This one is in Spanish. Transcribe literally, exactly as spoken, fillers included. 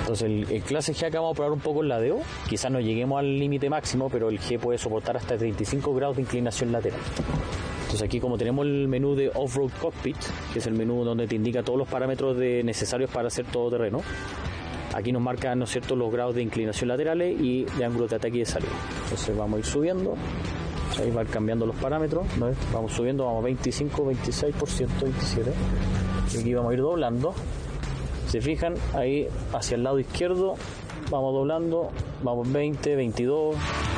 Entonces el, el clase G acá vamos a probar un poco el ladeo. Quizás no lleguemos al límite máximo, pero el G puede soportar hasta treinta y cinco grados de inclinación lateral. Entonces aquí, como tenemos el menú de Off-Road Cockpit, que es el menú donde te indica todos los parámetros de, necesarios para hacer todo terreno, aquí nos marca, ¿no es cierto?, los grados de inclinación laterales y de ángulos de ataque y de salida. Entonces vamos a ir subiendo, ahí van cambiando los parámetros, ¿no? Vamos subiendo, vamos a veinticinco, veintiséis por ciento, veintisiete, y aquí vamos a ir doblando. Se fijan, ahí hacia el lado izquierdo vamos doblando, vamos veinte, veintidós,